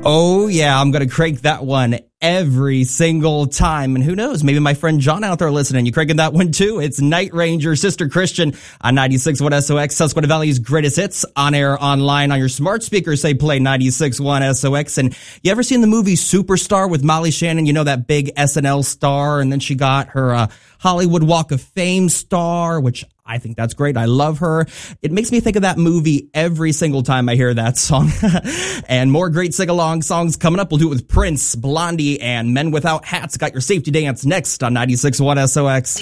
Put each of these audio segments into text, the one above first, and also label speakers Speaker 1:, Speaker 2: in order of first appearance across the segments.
Speaker 1: Oh, yeah, I'm going to crank that one every single time. And who knows, maybe my friend John out there listening, you cranking that one too. It's Night Ranger, Sister Christian on 96.1 SOX, Susquehanna Valley's greatest hits, on air, online, on your smart speakers. Say play 96.1 SOX. And you ever seen the movie Superstar with Molly Shannon? You know, that big SNL star, and then she got her Hollywood Walk of Fame star, which I think that's great. I love her. It makes me think of that movie every single time I hear that song. And more great sing-along songs coming up. We'll do it with Prince, Blondie, and Men Without Hats. Got your safety dance next on 96.1 SOX.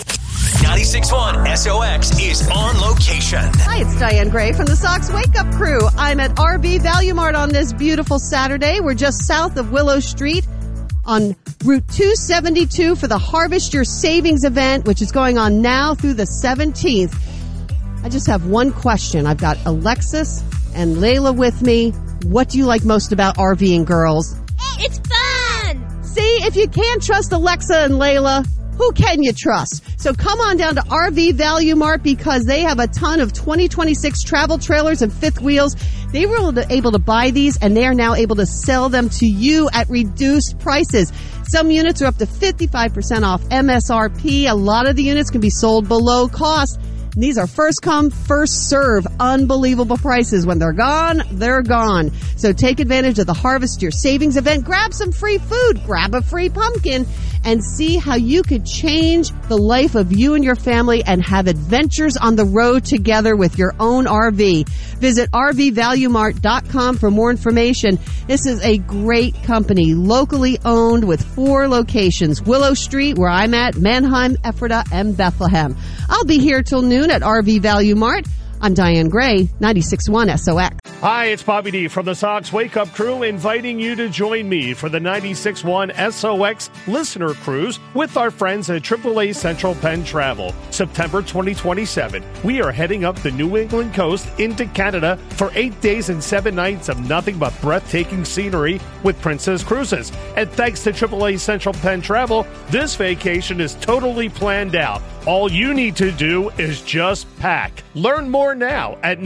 Speaker 2: 96.1 SOX is on location.
Speaker 3: Hi, it's Diane Gray from the Sox Wake Up Crew. I'm at RV Value Mart on this beautiful Saturday. We're just south of Willow Street on Route 272 for the Harvest Your Savings event, which is going on now through the 17th. I just have one question. I've got Alexis and Layla with me. What do you like most about RVing, girls?
Speaker 4: It's fun!
Speaker 3: See, if you can't trust Alexa and Layla, who can you trust? So come on down to RV Value Mart because they have a ton of 2026 travel trailers and fifth wheels. They were able to buy these, and they are now able to sell them to you at reduced prices. Some units are up to 55% off MSRP. A lot of the units can be sold below cost. And these are first come, first serve, unbelievable prices. When they're gone, they're gone. So take advantage of the Harvest Your Savings event. Grab some free food, grab a free pumpkin, and see how you could change the life of you and your family and have adventures on the road together with your own RV. Visit RVValueMart.com for more information. This is a great company, locally owned with 4 locations. Willow Street, where I'm at, Manheim, Ephrata, and Bethlehem. I'll be here till noon at RV Value Mart. I'm Diane Gray, 96.1 SOX.
Speaker 5: Hi, it's Bobby D from the Sox Wake Up Crew, inviting you to join me for the 96.1 SOX Listener Cruise with our friends at AAA Central Penn Travel. September 2027, we are heading up the New England coast into Canada for 8 days and 7 nights of nothing but breathtaking scenery with Princess Cruises. And thanks to AAA Central Penn Travel, this vacation is totally planned out. All you need to do is just pack. Learn more now at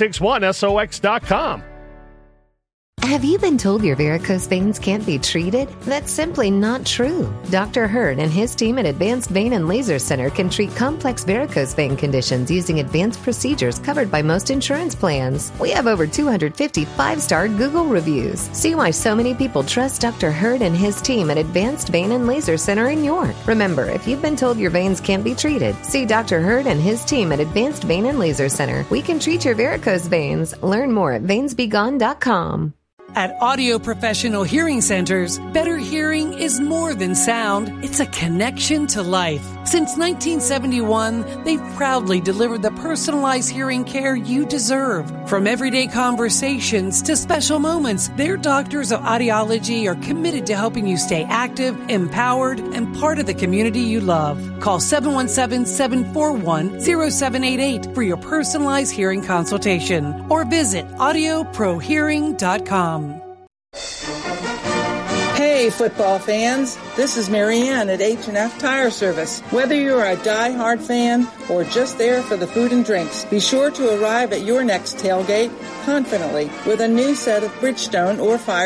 Speaker 5: 961sox.com.
Speaker 6: Have you been told your varicose veins can't be treated? That's simply not true. Dr. Hurd and his team at Advanced Vein and Laser Center can treat complex varicose vein conditions using advanced procedures covered by most insurance plans. We have over 250 5-star Google reviews. See why so many people trust Dr. Hurd and his team at Advanced Vein and Laser Center in York. Remember, if you've been told your veins can't be treated, see Dr. Hurd and his team at Advanced Vein and Laser Center. We can treat your varicose veins. Learn more at veinsbegone.com.
Speaker 7: At Audio Professional Hearing Centers, better hearing is more than sound. It's a connection to life. Since 1971, they've proudly delivered the personalized hearing care you deserve. From everyday conversations to special moments, their doctors of audiology are committed to helping you stay active, empowered, and part of the community you love. Call 717-741-0788 for your personalized hearing consultation or visit audioprohearing.com.
Speaker 8: Hey, football fans. This is Marianne at H&F Tire Service. Whether you're a die-hard fan or just there for the food and drinks, be sure to arrive at your next tailgate confidently with a new set of Bridgestone or Fire